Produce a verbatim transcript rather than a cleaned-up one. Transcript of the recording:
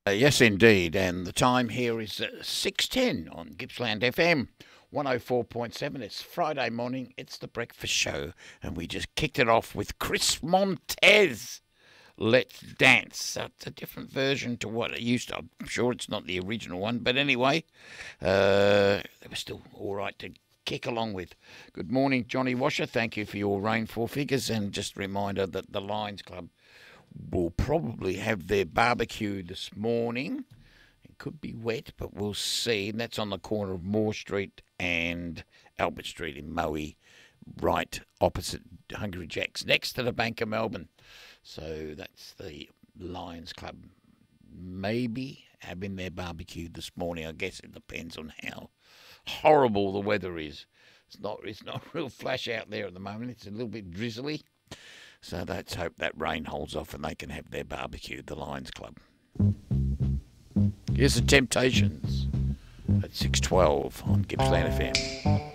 Uh, yes, indeed. And the time here is uh, six ten on Gippsland F M. one oh four point seven. It's Friday morning. It's the breakfast show. And we just kicked it off with Chris Montez. Let's Dance. So it's a different version to what it used to. I'm sure it's not the original one. But anyway, uh, they were still all right to kick along with. Good morning, Johnny Washer. Thank you for your rainfall figures. And just a reminder that the Lions Club will probably have their barbecue this morning. It could be wet, but we'll see. And that's on the corner of Moore Street and Albert Street in Moe, right opposite Hungry Jack's, next to the Bank of Melbourne. So that's the Lions Club maybe having their barbecue this morning. I guess it depends on how horrible the weather is. It's not, it's not real flash out there at the moment. It's a little bit drizzly. So let's hope that rain holds off and they can have their barbecue at the Lions Club. Here's the Temptations at six twelve on Gippsland F M.